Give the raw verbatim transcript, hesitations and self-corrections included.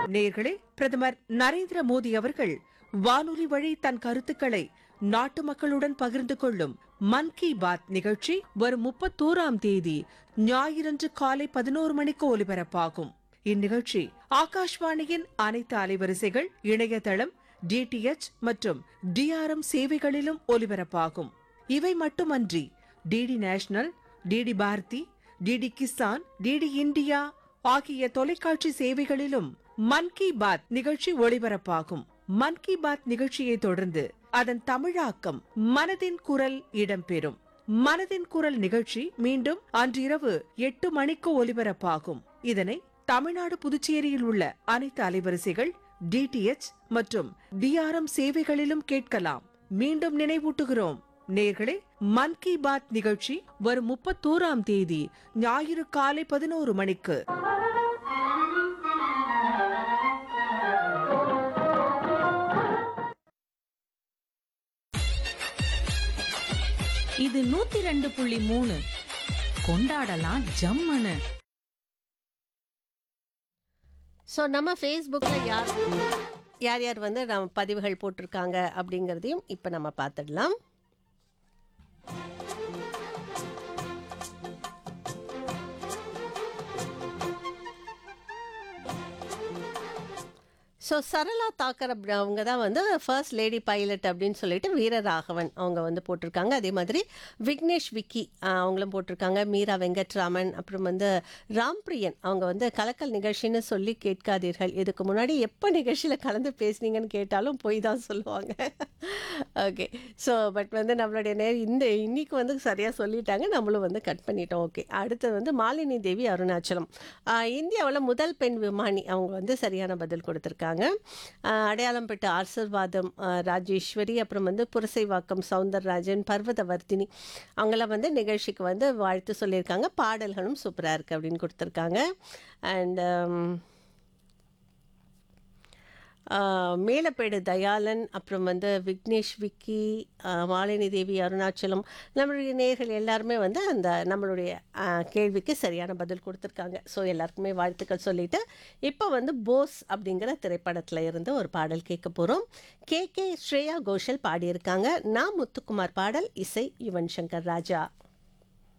நேயர்களே, பிரதமர் நரேந்திர மோடி அவர்கள் வானொலி வழி தன் கருத்துக்களை நாட்டு மக்களுடன் பகிர்ந்து கொள்ளும் மன் கி பாத் நிகழ்ச்சி வரும் முப்பத்தோராம் தேதி ஞாயிறன்று காலை பதினோரு மணிக்கு ஒலிபரப்பாகும். இந்நிகழ்ச்சி ஆகாஷ்வாணியின் அனைத்து அலைவரிசைகள், இணையதளம், டிடிஎச் மற்றும் டிஆர்எம் சேவைகளிலும் ஒலிபரப்பாகும். இவை மட்டுமன்றி DD national, DD Bharathi, DD Kisan, DD India ஆகிய தொலைக்காட்சி சேவைகளிலும் மன் கி பாத் நிகழ்ச்சி ஒளிபரப்பாகும். மன் கி பாத் நிகழ்ச்சியை தொடர்ந்து அதன் தமிழாக்கம் மனதின் குரல் இடம்பெறும். மனதின் குரல் நிகழ்ச்சி மீண்டும் அன்றிரவு எட்டு மணிக்கு ஒலிபரப்பாகும். இதனை தமிழ்நாடு, புதுச்சேரியில் உள்ள அனைத்து அலைவரிசைகள், டிடிஎச் மற்றும் டிஆர்எம் சேவைகளிலும் கேட்கலாம். மீண்டும் நினைவூட்டுகிறோம் நேர்களே, மன் கி பாத் நிகழ்ச்சி வரும் முப்பத்தோராம் தேதி ஞாயிறு காலை பதினோரு மணிக்கு. இது நூத்தி ரெண்டு புள்ளி மூணு. கொண்டாடலாம் ஜம்மனு. ஸோ நம்ம ஃபேஸ்புக்கில் யார் யார் யார் வந்து நம்ம பதிவுகள் போட்டிருக்காங்க அப்படிங்கிறதையும் இப்போ நம்ம பார்த்துடலாம். ஸோ சரளா தாக்கர் அப்படி அவங்க தான் வந்து ஃபர்ஸ்ட் லேடி பைலட் அப்படின்னு சொல்லிட்டு வீரராகவன் அவங்க வந்து போட்டிருக்காங்க. அதே மாதிரி விக்னேஷ் விக்கி அவங்களும் போட்டிருக்காங்க. மீரா வெங்கட்ராமன், அப்புறம் வந்து ராம்பிரியன் அவங்க வந்து கலக்கல் நிகழ்ச்சின்னு சொல்லி கேட்காதீர்கள், இதுக்கு முன்னாடி எப்போ நிகழ்ச்சியில் கலந்து பேசுனீங்கன்னு கேட்டாலும் போய் தான் சொல்லுவாங்க. ஓகே, ஸோ பட் வந்து நம்மளுடைய நே இந்த இன்னைக்கு வந்து சரியாக சொல்லிட்டாங்க, நம்மளும் வந்து கட் பண்ணிட்டோம். ஓகே, அடுத்து வந்து மாலினி தேவி அருணாச்சலம், இந்தியாவில் முதல் பெண் விமானி, அவங்க வந்து சரியான பதில் கொடுத்துருக்காங்க. அடையாளம் பெற்ற ஆசீர்வாதம் ராஜேஸ்வரி, அப்புறம் வந்து புரசைவாக்கம் சவுந்தரராஜன், பர்வதவர்த்தினி அவங்களாம் வந்து நிகழ்ச்சிக்கு வந்து வாழ்த்து சொல்லியிருக்காங்க. பாடல்களும் சூப்பராக இருக்குது அப்படின்னு கொடுத்துருக்காங்க. அண்ட் மேலப்பேடு தயாளன், அப்புறம் வந்து விக்னேஷ் விக்கி, மாலினி தேவி அருணாச்சலம், நம்மளுடைய நேயர்கள் எல்லாருமே வந்து அந்த நம்மளுடைய கேள்விக்கு சரியான பதில் கொடுத்துருக்காங்க. ஸோ எல்லாருக்குமே வாழ்த்துக்கள் சொல்லிவிட்டு இப்போ வந்து போஸ் அப்படிங்கிற திரைப்படத்தில் இருந்து ஒரு பாடல் கேட்க போகிறோம். கே கே ஸ்ரேயா கோஷல் பாடியிருக்காங்க. நான் முத்துக்குமார் பாடல், இசை யுவன் சங்கர் ராஜா.